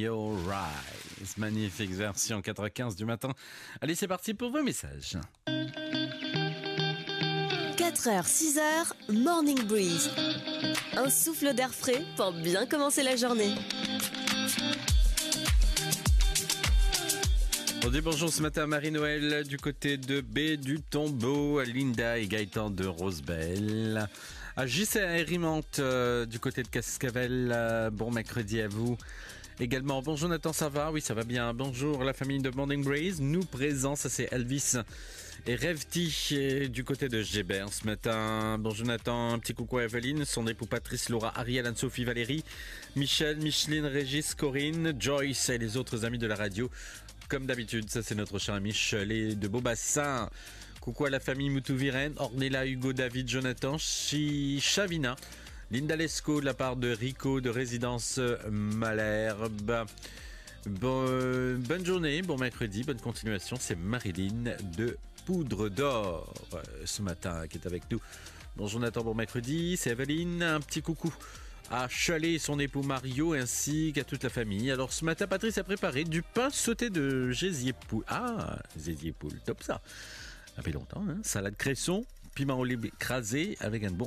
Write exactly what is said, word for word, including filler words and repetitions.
Your Rise. Magnifique version quatre heures quinze du matin. Allez, c'est parti pour vos messages. quatre heures, six heures, Morning Breeze. Un souffle d'air frais pour bien commencer la journée. On dit bonjour ce matin à Marie-Noël du côté de B du Tombeau, à Linda et Gaëtan de Rosebelle, à J C A Rimante euh, du côté de Cascavel. Euh, bon mercredi à vous. Également, bonjour Nathan, ça va? Oui, ça va bien. Bonjour la famille de Morning Breeze. Nous présents, ça c'est Elvis et Revti du côté de Gébert ce matin. Bonjour Nathan, un petit coucou à Evelyne, son époux Patrice, Laura, Ariel, Anne-Sophie, Valérie, Michel, Micheline, Régis, Corinne, Joyce et les autres amis de la radio. Comme d'habitude, ça c'est notre cher Michel de Beaubassin. Coucou à la famille Moutou-Virène, Ornella, Hugo, David, Jonathan, Chi, Chavina, Linda Lescaut de la part de Rico de Résidence Malherbe. Bon, euh, bonne journée, bon mercredi, bonne continuation. C'est Marilyn de Poudre d'Or euh, ce matin qui est avec nous. Bonjour Nathan, bon mercredi. C'est Evelyne, un petit coucou à Chalet et son époux Mario ainsi qu'à toute la famille. Alors ce matin, Patrice a préparé du pain sauté de gésier poule. Ah, gésier poule, top ça. Ça fait longtemps, hein. Salade cresson, piment olive écrasé avec un bon